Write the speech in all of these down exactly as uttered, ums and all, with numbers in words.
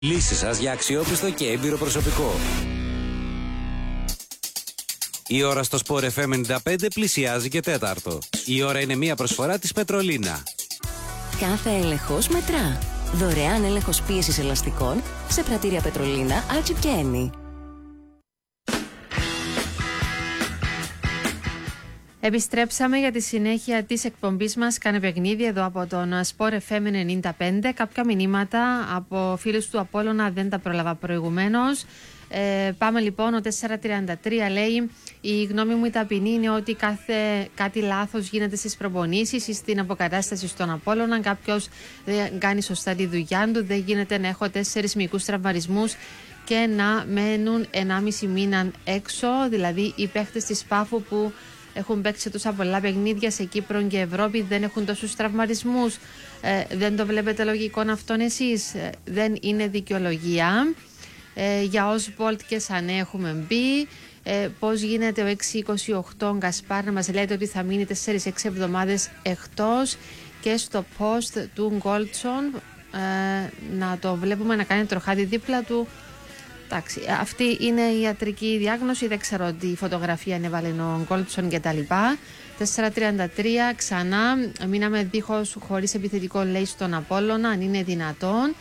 Λύση σας για αξιόπιστο και έμπειρο προσωπικό. Η ώρα στο Sport εφ εμ ενενήντα πέντε πλησιάζει και τέταρτο. Η ώρα είναι μία προσφορά της Πετρολίνα. Κάθε έλεγχος μετρά. Δωρεάν έλεγχος πίεσης ελαστικών σε πρατήρια Πετρολίνα, Άλτσικ και Ένι. Επιστρέψαμε για τη συνέχεια της εκπομπής μας. Κάνε παιχνίδι εδώ από τον Sport εφ εμ ενενήντα πέντε. Κάποια μηνύματα από φίλους του Απόλλωνα δεν τα πρόλαβα προηγουμένως. Ε, πάμε λοιπόν, ο τετρακόσια τριάντα τρία λέει: η γνώμη μου η ταπεινή είναι ότι κάθε, κάτι λάθος γίνεται στις προπονήσεις ή στην αποκατάσταση στον Απόλλωνα. Κάποιος δεν κάνει σωστά τη δουλειά του. Δεν γίνεται να έχω τέσσερις μικρούς τραυματισμούς και να μένουν ενάμιση μήνα έξω. Δηλαδή οι παίχτες της Πάφου που έχουν παίξει τόσα πολλά παιχνίδια σε Κύπρο και Ευρώπη δεν έχουν τόσους τραυματισμούς. Ε, δεν το βλέπετε λογικό αυτόν εσείς? Ε, δεν είναι δικαιολογία. Ε, για Osbolt και Σανέ έχουμε μπει. Ε, πώς γίνεται ο έξι είκοσι οκτώ Γκασπάρ να μας λέτε ότι θα μείνει τέσσερις έξι εβδομάδες εκτός, και στο post του Γκόλτσον ε, να το βλέπουμε να κάνει τροχάδι δίπλα του. Εντάξει, αυτή είναι η ιατρική διάγνωση. Δεν ξέρω τι φωτογραφία ανέβαλε ο Γκόλτσον και τα λοιπά. τετρακόσια τριάντα τρία ξανά. Μείναμε δίχως χωρίς επιθετικό, λέει, στον Απόλλωνα, αν είναι δυνατόν.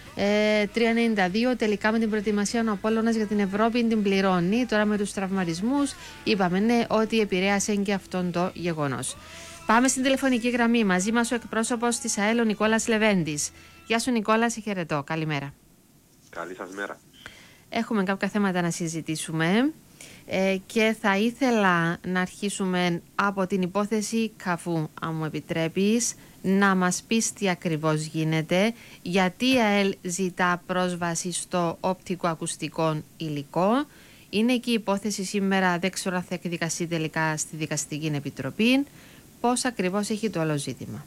Ε, τριακόσια ενενήντα δύο τελικά με την προετοιμασία ο Απόλλωνας για την Ευρώπη την πληρώνει. Τώρα με τους τραυματισμούς είπαμε ναι ότι επηρέασε και αυτόν το γεγονός. Πάμε στην τηλεφωνική γραμμή. Μαζί μας ο εκπρόσωπος της ΑΕΛ, ο Νικόλας Λεβέντης. Γεια σου Νικόλα, σε χαιρετώ. Καλημέρα. Καλή σας μέρα. Έχουμε κάποια θέματα να συζητήσουμε ε, και θα ήθελα να αρχίσουμε από την υπόθεση Καφού, αν μου επιτρέπεις, να μας πεις τι ακριβώς γίνεται, γιατί η ΑΕΛ ζητά πρόσβαση στο οπτικοακουστικό υλικό. Είναι και η υπόθεση σήμερα, δεν ξέρω αν θα εκδικαστεί τελικά στη Δικαστική Επιτροπή. Πώς ακριβώς έχει το όλο ζήτημα?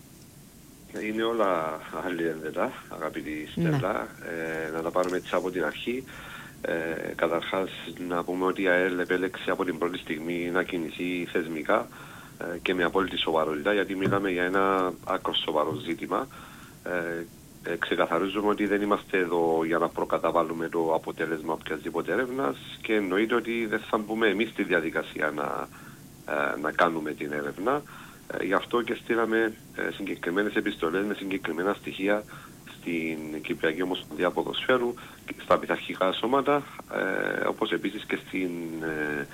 Είναι όλα αλληλένδετα, αγαπητή Στέλλα. Ναι. Ε, να τα πάρουμε έτσι από την αρχή. Ε, καταρχάς να πούμε ότι η ΑΕΛ επέλεξε από την πρώτη στιγμή να κινηθεί θεσμικά ε, και με απόλυτη σοβαρότητα, γιατί μιλάμε για ένα άκρο σοβαρό ζήτημα. Ε, ε, ξεκαθαρίζουμε ότι δεν είμαστε εδώ για να προκαταβάλουμε το αποτέλεσμα οποιασδήποτε έρευνας και εννοείται ότι δεν θα μπούμε εμείς στη διαδικασία να, ε, να κάνουμε την έρευνα. Ε, γι' αυτό και στείλαμε ε, συγκεκριμένες επιστολές με συγκεκριμένα στοιχεία στην Κυπριακή Ομοσπονδία Ποδοσφαίρου, στα πειθαρχικά σώματα, ε, όπως επίσης και, στην, ε,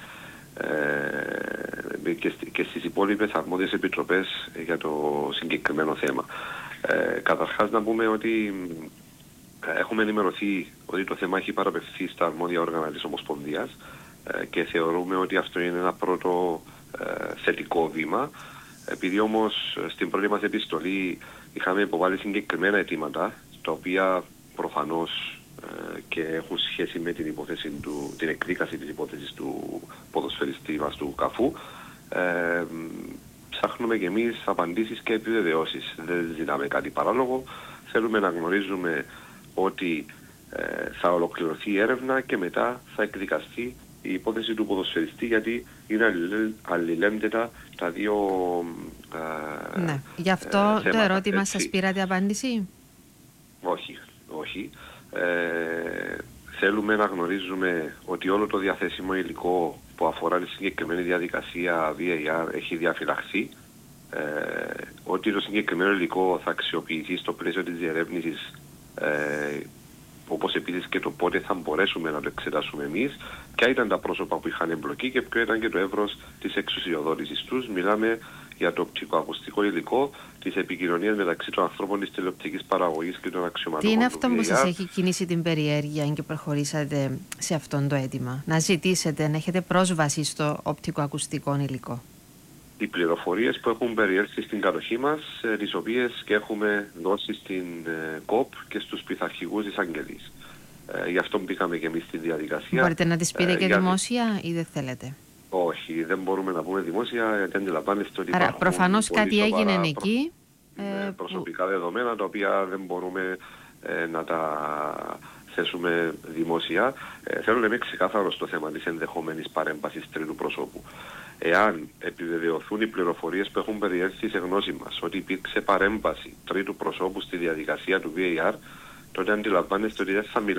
ε, και, και στις υπόλοιπες αρμόδιες επιτροπές για το συγκεκριμένο θέμα. Ε, καταρχάς να πούμε ότι ε, έχουμε ενημερωθεί ότι το θέμα έχει παραπευθεί στα αρμόδια όργανα της Ομοσπονδίας ε, και θεωρούμε ότι αυτό είναι ένα πρώτο ε, θετικό βήμα. Επειδή όμως στην πρώτη μας επιστολή είχαμε υποβάλει συγκεκριμένα αιτήματα, τα οποία προφανώς ε, και έχουν σχέση με την υπόθεση του, την εκδίκαση της υπόθεσης του ποδοσφαιριστή μας του Καφού, ε, ψάχνουμε και εμείς απαντήσεις και επιβεβαιώσεις. Δεν ζητάμε κάτι παράλογο. Θέλουμε να γνωρίζουμε ότι ε, θα ολοκληρωθεί η έρευνα και μετά θα εκδικαστεί η υπόθεση του ποδοσφαιριστή, γιατί είναι αλληλένδετα τα δύο ε, ναι. Γι' αυτό ε, θέματα, το ερώτημα έτσι. Σας πήρατε απάντηση? Όχι, όχι. Ε, θέλουμε να γνωρίζουμε ότι όλο το διαθέσιμο υλικό που αφορά τη συγκεκριμένη διαδικασία βι έι αρ έχει διαφυλαχθεί, ε, ότι το συγκεκριμένο υλικό θα αξιοποιηθεί στο πλαίσιο της διερεύνησης, ε, όπως επίσης και το πότε θα μπορέσουμε να το εξετάσουμε εμείς, ποια ήταν τα πρόσωπα που είχαν εμπλοκή και ποιο ήταν και το εύρος της εξουσιοδότησης τους. Μιλάμε για το οπτικοακουστικό υλικό, της επικοινωνίας μεταξύ των ανθρώπων της τηλεοπτικής παραγωγής και των αξιωματούχων. Τι είναι αυτό που σας έχει κινήσει την περιέργεια και προχωρήσατε σε αυτόν το αίτημα? Να ζητήσετε να έχετε πρόσβαση στο οπτικοακουστικό υλικό. Οι πληροφορίες που έχουν περιέλθει στην κατοχή μας, τις οποίες και έχουμε δώσει στην ε, ΚΟΠ και στους πειθαρχικούς της Αγγελής. Ε, γι' αυτό μπήκαμε και εμείς στη διαδικασία. Μπορείτε να τις πείτε ε, και για... δημόσια ή δεν θέλετε? Όχι, δεν μπορούμε να πούμε δημόσια, γιατί αντιλαμβάνεστε ότι άρα προφανώς κάτι έγινε προ... εκεί. Ε, προσωπικά που... δεδομένα, τα οποία δεν μπορούμε ε, να τα θέσουμε δημόσια. Ε, θέλω να είμαι ξεκάθαρο στο θέμα της ενδεχομένης παρέμβασης τρίτου προσώπου. Εάν επιβεβαιωθούν οι πληροφορίες που έχουν περιέλθει σε γνώση μας ότι υπήρξε παρέμβαση τρίτου προσώπου στη διαδικασία του βι έι αρ, τότε αντιλαμβάνεστε ότι δεν θα